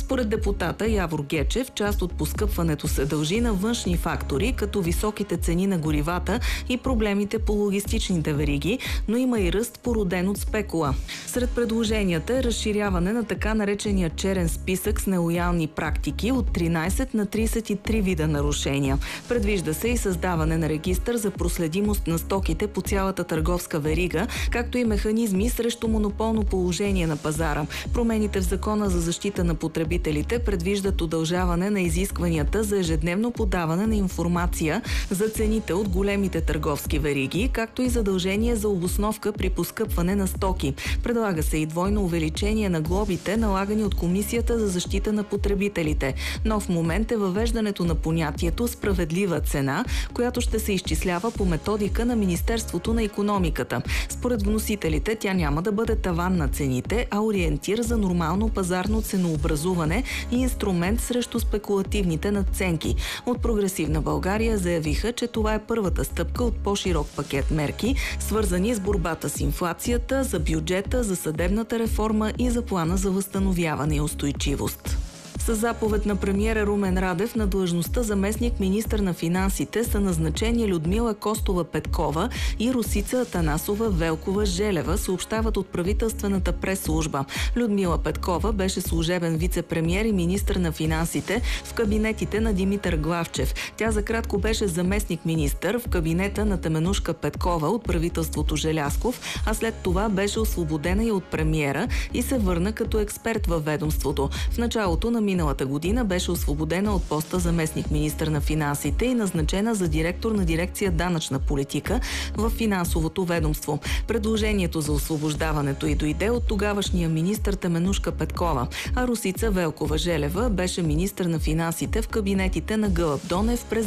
Според депутата Явор Гечев, част от поскъпването се дължи на външни фактори, като високите цени на горивата и проблемите по логистичните вериги, но има и ръст, породен от спекула. Сред предложенията е разширяване на така наречения черен списък с нелоялни практики от 13 на 33 вида нарушения. Предвижда се и създаване на регистър за проследимост на стоките по цялата търговска верига, както и механизми срещу монополно положение на пазара. Промените в Закона за защита на потребителите предвиждат удължаване на изискванията за ежедневно подаване на информация за цените от големите търговски вериги, както и задължение за обосновка при поскъпване на стоки. Предлага се и двойно увеличение на глобите, налагани от Комисията за защита на потребителите. Нов момент е въвеждането на понятието справедлива цена, която ще се изчислява по методика на Министерството на икономиката. Според вносителите тя няма да бъде таван на цените, а ориентир за нормално пазарно ценообразуване и инструмент срещу спекулативните надценки. От Прогресивна България заявиха, че това е първата стъпка от по-широк пакет мерки, свързани с борбата с инфлацията, за бюджета, за съдебната реформа и за плана за възстановяване и устойчивост. С заповед на премиера Румен Радев на длъжността заместник-министър на финансите са назначени Людмила Костова Петкова и Росица Атанасова Велкова-Желева, съобщават от правителствената прес-служба. Людмила Петкова беше служебен вице-премиер и министър на финансите в кабинетите на Димитър Главчев. Тя за кратко беше заместник-министър в кабинета на Теменужка Петкова от правителството Желязков, а след това беше освободена и от премиера и се върна като експерт във ведомството. В началото на миналата година беше освободена от поста заместник-министър на финансите и назначена за директор на дирекция данъчна политика в финансовото ведомство. Предложението за освобождаването й дойде от тогавашния министър Теменужка Петкова, а Росица Велкова-Желева беше министър на финансите в кабинетите на Гълъб Донев през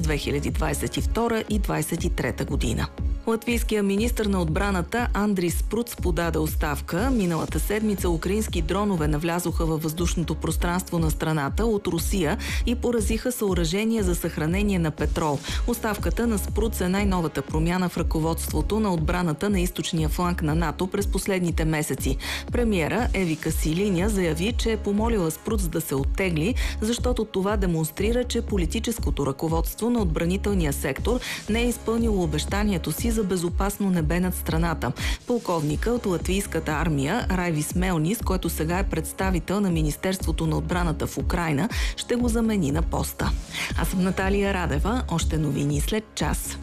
2022 и 2023 година. Латвийският министър на отбраната Андрис Спруц подаде оставка. Миналата седмица украински дронове навлязоха във въздушното пространство на страната от Русия и поразиха съоръжения за съхранение на петрол. Оставката на Спруц е най-новата промяна в ръководството на отбраната на източния фланг на НАТО през последните месеци. Премиера Еви Касилиня заяви, че е помолила Спруц да се оттегли, защото това демонстрира, че политическото ръководство на отбранителния сектор не е изпълнило обещанието си за безопасно небе над страната. Полковника от латвийската армия Райвис Мелнис, който сега е представител на Министерството на отбраната в Украйна, ще го замени на поста. Аз съм Наталия Радева. Още новини след час.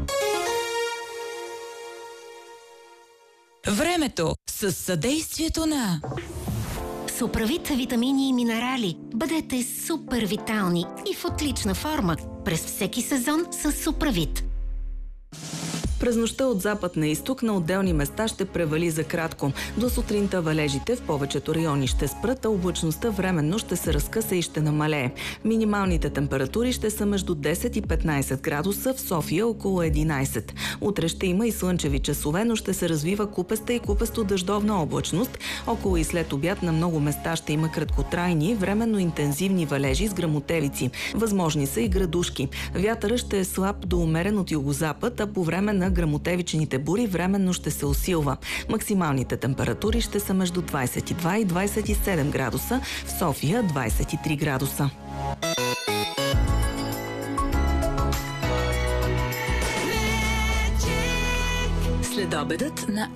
Времето с съдействието на Суправит витамини и минерали. Бъдете супер витални и в отлична форма през всеки сезон с Суправит. През нощта от запад на изток на отделни места ще превали за кратко. До сутринта валежите в повечето райони ще спрат, а облачността временно ще се разкъса и ще намалее. Минималните температури ще са между 10 и 15 градуса, в София около 11. Утре ще има и слънчеви часове, но ще се развива купеста и купесто-дъждовна облачност. Около и след обяд на много места ще има краткотрайни, временно интензивни валежи с гръмотевици. Възможни са и градушки. Вятърът ще е слаб до умерен от югозапад, а по време на гръмотевичните бури временно ще се усилва. Максималните температури ще са между 22 и 27 градуса, в София 23 градуса. следобедът на